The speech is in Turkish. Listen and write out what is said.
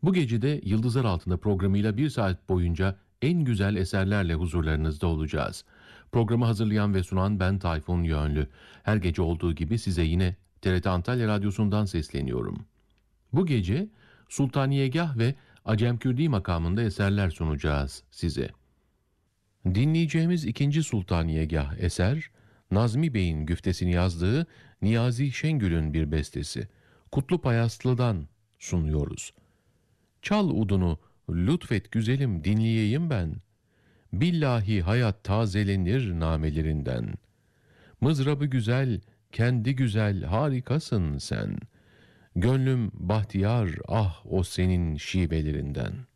Bu gece de Yıldızlar Altında programıyla bir saat boyunca en güzel eserlerle huzurlarınızda olacağız. Programı hazırlayan ve sunan ben Tayfun Yönlü. Her gece olduğu gibi size yine TRT Antalya Radyosu'ndan sesleniyorum. Bu gece Sultaniyegah ve Acemkürdi makamında eserler sunacağız size. Dinleyeceğimiz ikinci Sultaniyegah eser, Nazmi Bey'in güftesini yazdığı Niyazi Şengül'ün bir bestesi. Kutlu Payaslı'dan sunuyoruz. Çal udunu, lütfet güzelim dinleyeyim ben. Billahi hayat tazelenir namelerinden. Mızrabı güzel, kendi güzel, harikasın sen. Gönlüm bahtiyar, ah o senin şivelerinden.''